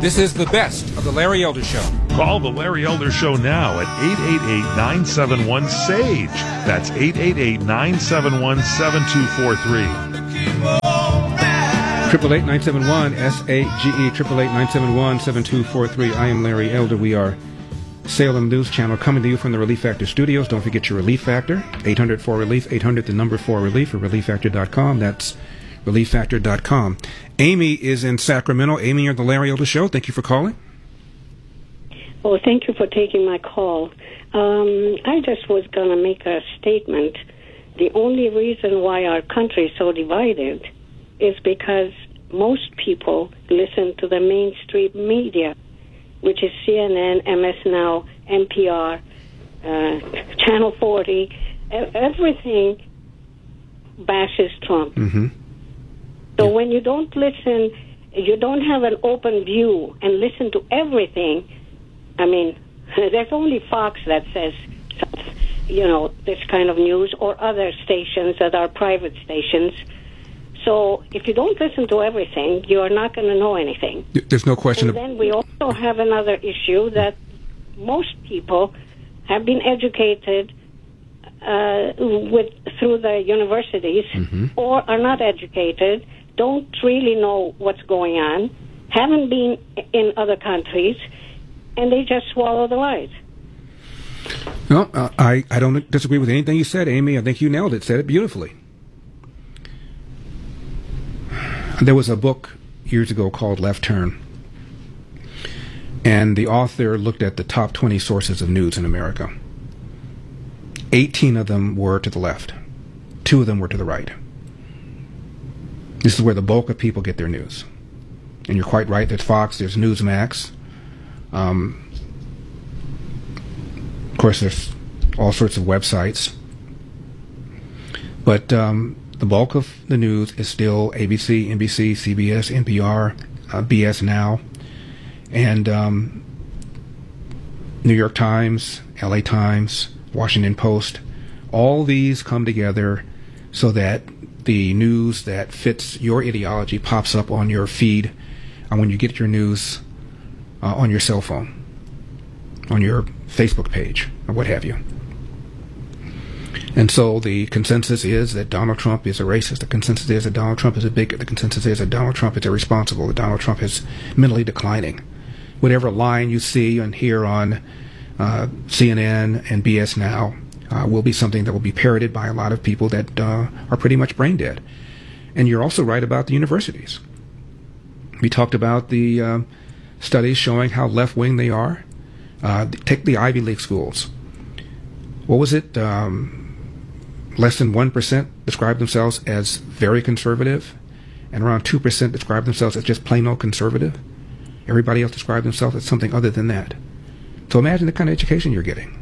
This is the best of the Larry Elder Show. Call the Larry Elder Show now at 888-971-SAGE. That's 888-971-7243. 888-971-SAGE, 888-971-7243. I am Larry Elder. We are Salem News Channel coming to you from the Relief Factor studios. Don't forget your Relief Factor, 800-4RELIEF, 800-4RELIEF, or ReliefFactor.com. That's ReliefFactor.com. Amy is in Sacramento. Amy, you're the Larry Elder Show. Thank you for calling. Well, thank you for taking my call. I just was going to make a statement. The only reason why our country is so divided is because most people listen to the mainstream media, which is CNN, MS Now, NPR, Channel 40. Everything bashes Trump. Mm-hmm. So when you don't listen, you don't have an open view and listen to everything. I mean, there's only Fox that says, this kind of news, or other stations that are private stations. So if you don't listen to everything, you are not going to know anything. There's no question. And then we also have another issue that most people have been educated through the universities, mm-hmm. or are not educated, don't really know what's going on, haven't been in other countries, and they just swallow the lies. No, I don't disagree with anything you said, Amy. I think you nailed it, said it beautifully. There was a book years ago called Left Turn, and the author looked at the top 20 sources of news in America. 18 of them were to the left. 2 of them were to the right. This is where the bulk of people get their news. And you're quite right, there's Fox, there's Newsmax. Of course, there's all sorts of websites. But the bulk of the news is still ABC, NBC, CBS, NPR, BS Now, and New York Times, LA Times, Washington Post. All these come together so that the news that fits your ideology pops up on your feed when you get your news on your cell phone, on your Facebook page, or what have you. And so the consensus is that Donald Trump is a racist. The consensus is that Donald Trump is a bigot. The consensus is that Donald Trump is irresponsible. That Donald Trump is mentally declining. Whatever line you see and hear on CNN and BS Now will be something that will be parroted by a lot of people that are pretty much brain dead. And you're also right about the universities. We talked about the studies showing how left-wing they are. Take the Ivy League schools. What was it? Less than 1% describe themselves as very conservative, and around 2% describe themselves as just plain old conservative. Everybody else describes themselves as something other than that. So imagine the kind of education you're getting.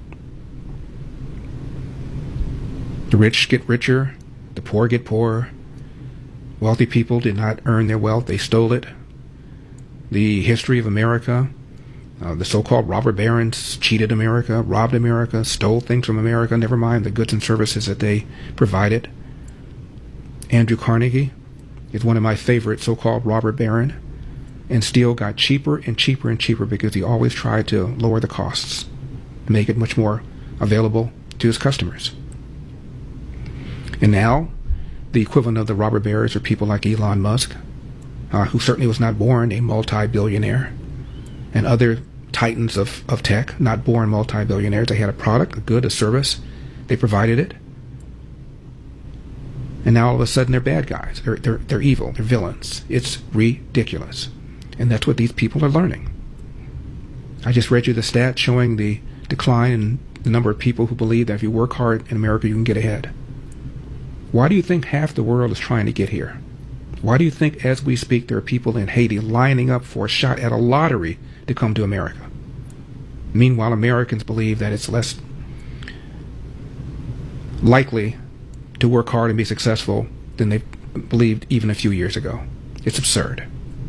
The rich get richer, the poor get poorer. Wealthy people did not earn their wealth, they stole it. The history of America, the so-called robber barons cheated America, robbed America, stole things from America, never mind the goods and services that they provided. Andrew Carnegie is one of my favorite so-called robber baron, and steel got cheaper and cheaper and cheaper because he always tried to lower the costs, make it much more available to his customers. And now, the equivalent of the robber barons are people like Elon Musk, who certainly was not born a multi-billionaire, and other titans of tech, not born multi-billionaires. They had a product, a good, a service. They provided it. And now all of a sudden they're bad guys. They're evil. They're villains. It's ridiculous. And that's what these people are learning. I just read you the stats showing the decline in the number of people who believe that if you work hard in America, you can get ahead. Why do you think half the world is trying to get here? Why do you think, as we speak, there are people in Haiti lining up for a shot at a lottery to come to America? Meanwhile, Americans believe that it's less likely to work hard and be successful than they believed even a few years ago. It's absurd.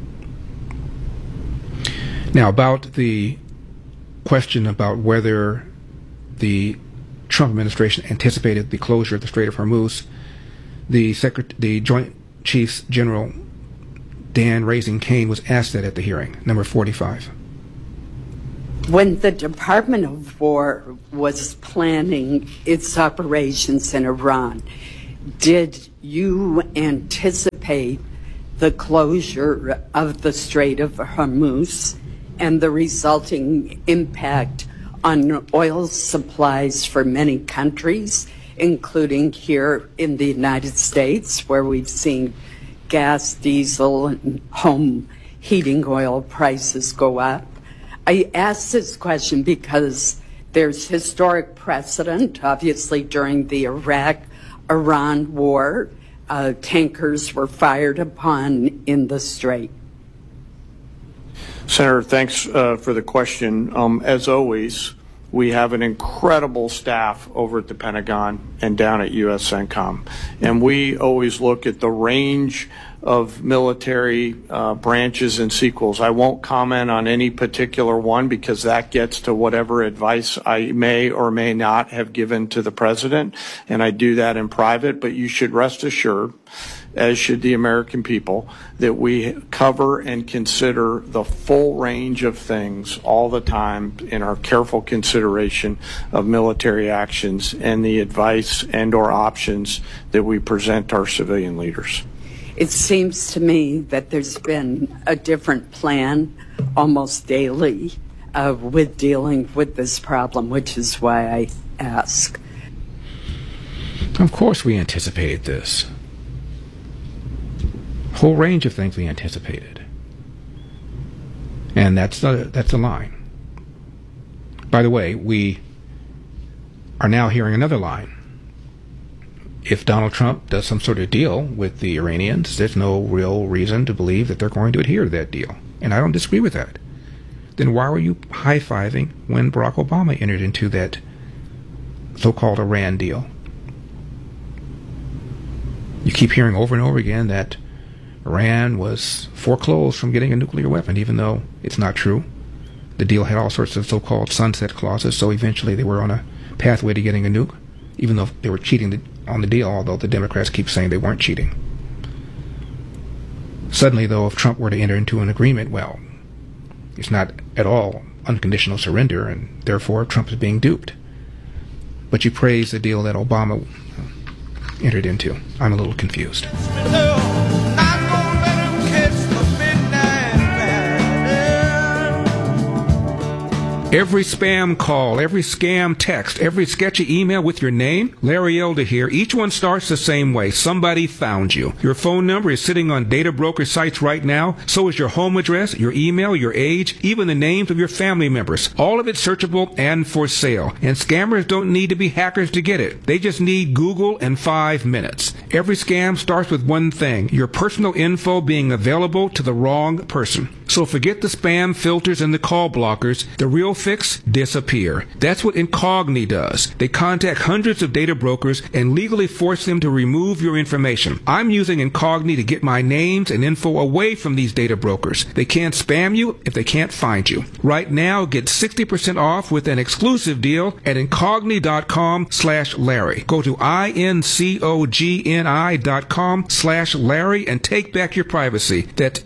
Now, about the question about whether the Trump administration anticipated the closure of the Strait of Hormuz, the Joint Chiefs General Dan Raising Cain was asked that at the hearing, number 45. When the Department of War was planning its operations in Iran, did you anticipate the closure of the Strait of Hormuz and the resulting impact on oil supplies for many countries, including here in the United States, where we've seen gas, diesel, and home heating oil prices go up? I ask this question because there's historic precedent, obviously, during the Iraq-Iran war. Tankers were fired upon in the Strait. Senator, thanks for the question. As always, we have an incredible staff over at the Pentagon and down at USCENTCOM. And we always look at the range of military branches and sequels. I won't comment on any particular one because that gets to whatever advice I may or may not have given to the president, and I do that in private. But you should rest assured, as should the American people, that we cover and consider the full range of things all the time in our careful consideration of military actions and the advice and or options that we present to our civilian leaders. It seems to me that there's been a different plan almost daily with dealing with this problem, which is why I ask. Of course we anticipated this. Whole range of things we anticipated. And that's the line. By the way, we are now hearing another line. If Donald Trump does some sort of deal with the Iranians, there's no real reason to believe that they're going to adhere to that deal. And I don't disagree with that. Then why were you high-fiving when Barack Obama entered into that so-called Iran deal? You keep hearing over and over again that Iran was foreclosed from getting a nuclear weapon, even though it's not true. The deal had all sorts of so-called sunset clauses, so eventually they were on a pathway to getting a nuke, even though they were cheating on the deal, although the Democrats keep saying they weren't cheating. Suddenly, though, if Trump were to enter into an agreement, well, it's not at all unconditional surrender, and therefore Trump is being duped. But you praise the deal that Obama entered into. I'm a little confused. Every spam call, every scam text, every sketchy email with your name, Larry Elder here, each one starts the same way. Somebody found you. Your phone number is sitting on data broker sites right now. So is your home address, your email, your age, even the names of your family members. All of it searchable and for sale. And scammers don't need to be hackers to get it. They just need Google and 5 minutes. Every scam starts with one thing, your personal info being available to the wrong person. So forget the spam filters and the call blockers. The real fix, disappear. That's what Incogni does. They contact hundreds of data brokers and legally force them to remove your information. I'm using Incogni to get my names and info away from these data brokers. They can't spam you if they can't find you. Right now, get 60% off with an exclusive deal at Incogni.com/Larry. Go to INCOGNI.com/Larry and take back your privacy. That's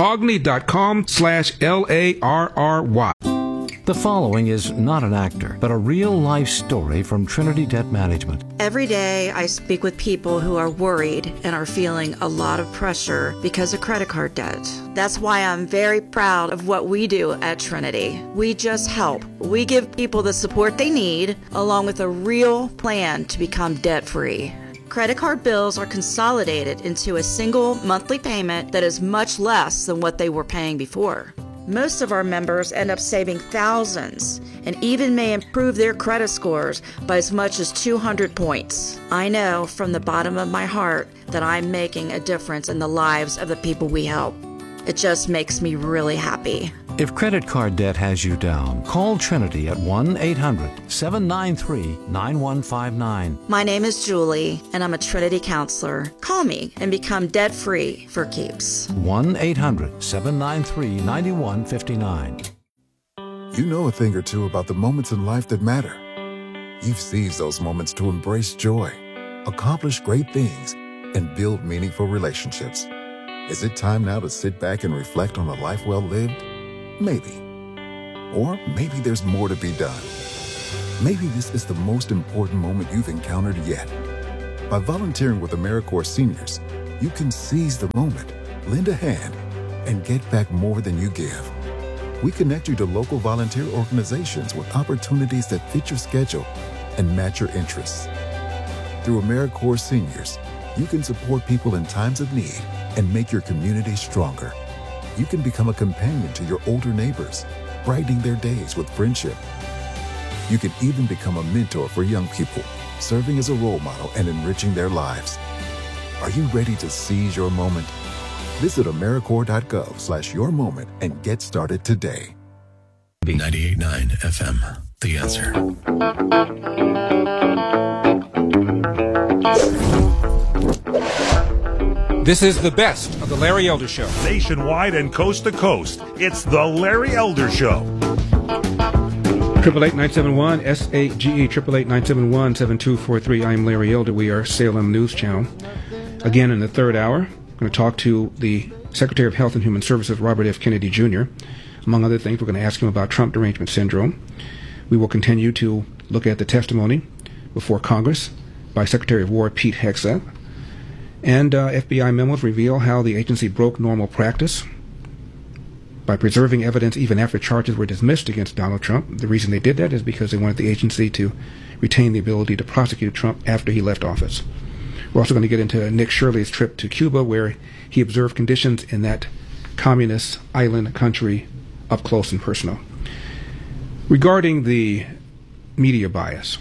Incogni.com/LARRY. The following is not an actor, but a real-life story from Trinity Debt Management. Every day I speak with people who are worried and are feeling a lot of pressure because of credit card debt. That's why I'm very proud of what we do at Trinity. We just help. We give people the support they need, along with a real plan to become debt-free. Credit card bills are consolidated into a single monthly payment that is much less than what they were paying before. Most of our members end up saving thousands and even may improve their credit scores by as much as 200 points. I know from the bottom of my heart that I'm making a difference in the lives of the people we help. It just makes me really happy. If credit card debt has you down, call Trinity at 1-800-793-9159. My name is Julie, and I'm a Trinity counselor. Call me and become debt-free for keeps. 1-800-793-9159. You know a thing or two about the moments in life that matter. You've seized those moments to embrace joy, accomplish great things, and build meaningful relationships. Is it time now to sit back and reflect on a life well lived? Maybe. Or maybe there's more to be done. Maybe this is the most important moment you've encountered yet. By volunteering with AmeriCorps Seniors, you can seize the moment, lend a hand, and get back more than you give. We connect you to local volunteer organizations with opportunities that fit your schedule and match your interests. Through AmeriCorps Seniors, you can support people in times of need and make your community stronger. You can become a companion to your older neighbors, brightening their days with friendship. You can even become a mentor for young people, serving as a role model and enriching their lives. Are you ready to seize your moment? Visit AmeriCorps.gov/yourmoment and get started today. 98.9 FM, The Answer. This is the best of the Larry Elder Show. Nationwide and coast to coast, it's the Larry Elder Show. 888-971-SAGE, 888-971-7243. I'm Larry Elder. We are Salem News Channel. Again, in the third hour, I'm going to talk to the Secretary of Health and Human Services, Robert F. Kennedy Jr. Among other things, we're going to ask him about Trump derangement syndrome. We will continue to look at the testimony before Congress by Secretary of War Pete Hegseth. And FBI memos reveal how the agency broke normal practice by preserving evidence even after charges were dismissed against Donald Trump. The reason they did that is because they wanted the agency to retain the ability to prosecute Trump after he left office. We're also going to get into Nick Shirley's trip to Cuba, where he observed conditions in that communist island country up close and personal. Regarding the media bias,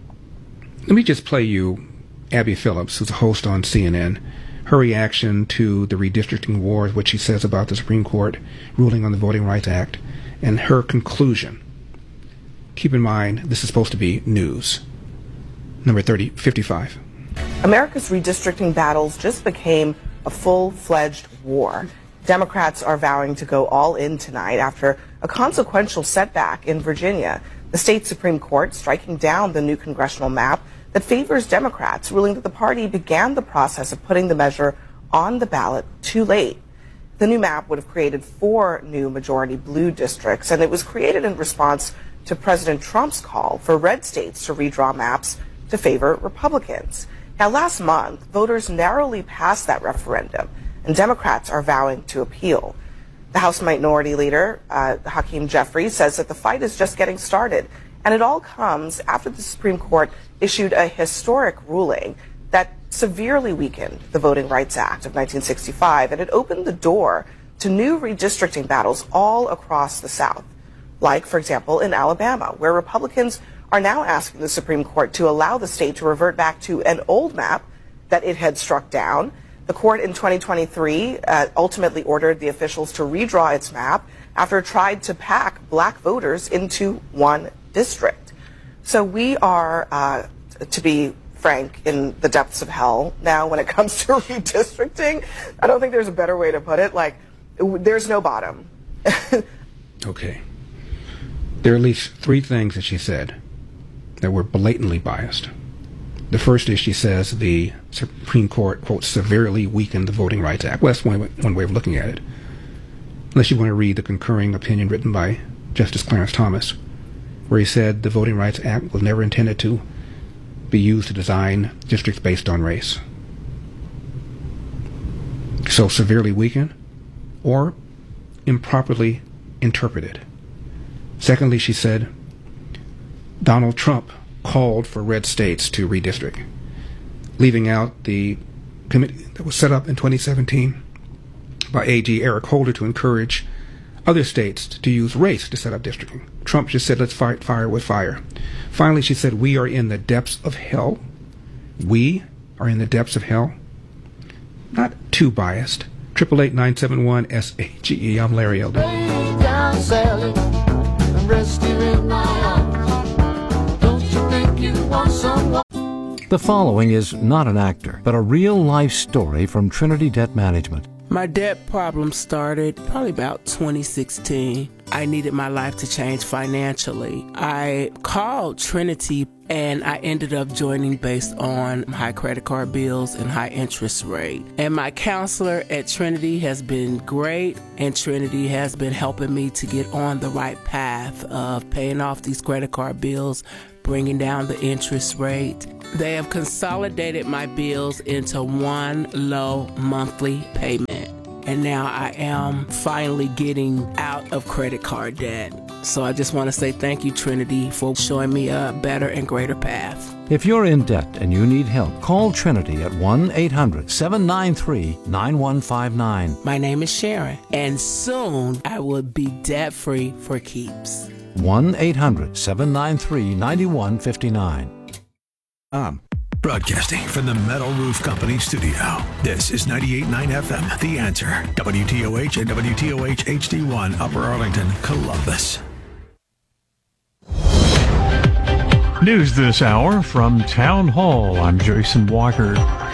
let me just play you Abby Phillips, who's a host on CNN, her reaction to the redistricting wars, what she says about the Supreme Court ruling on the Voting Rights Act, and her conclusion. Keep in mind, this is supposed to be news. Number 55. America's redistricting battles just became a full-fledged war. Democrats are vowing to go all in tonight after a consequential setback in Virginia. The state Supreme Court striking down the new congressional map that favors Democrats, ruling that the party began the process of putting the measure on the ballot too late. The new map would have created 4 new majority blue districts, and it was created in response to President Trump's call for red states to redraw maps to favor Republicans. Now, last month, voters narrowly passed that referendum, and Democrats are vowing to appeal. The House Minority Leader, Hakeem Jeffries, says that the fight is just getting started, and it all comes after the Supreme Court issued a historic ruling that severely weakened the Voting Rights Act of 1965, and it opened the door to new redistricting battles all across the South, like, for example, in Alabama, where Republicans are now asking the Supreme Court to allow the state to revert back to an old map that it had struck down. The court in 2023 ultimately ordered the officials to redraw its map after it tried to pack black voters into one district. So we are, to be frank, in the depths of hell now when it comes to redistricting. I don't think there's a better way to put it. Like, there's no bottom. Okay. There are at least 3 things that she said that were blatantly biased. The first is she says the Supreme Court, quote, severely weakened the Voting Rights Act. Well, that's one way of looking at it. Unless you want to read the concurring opinion written by Justice Clarence Thomas, where he said the Voting Rights Act was never intended to be used to design districts based on race. So severely weakened or improperly interpreted. Secondly, she said Donald Trump called for red states to redistrict, leaving out the committee that was set up in 2017 by AG Eric Holder to encourage other states to use race to set up districting. Trump just said, let's fight fire with fire. Finally, she said, we are in the depths of hell. We are in the depths of hell. Not too biased. 888-971-SAGE. I'm Larry Elder. Lay down, Sally, and rest you in my arms. Don't you think you want someone? The following is not an actor, but a real-life story from Trinity Debt Management. My debt problem started probably about 2016. I needed my life to change financially. I called Trinity and I ended up joining based on high credit card bills and high interest rate. And my counselor at Trinity has been great, and Trinity has been helping me to get on the right path of paying off these credit card bills, bringing down the interest rate. They have consolidated my bills into one low monthly payment. And now I am finally getting out of credit card debt. So I just want to say thank you, Trinity, for showing me a better and greater path. If you're in debt and you need help, call Trinity at 1-800-793-9159. My name is Sharon, and soon I will be debt-free for keeps. 1-800-793-9159. Broadcasting from the Metal Roof Company studio. This is 98.9 FM, The Answer. WTOH and WTOH HD1, Upper Arlington, Columbus. News this hour from Town Hall. I'm Jason Walker.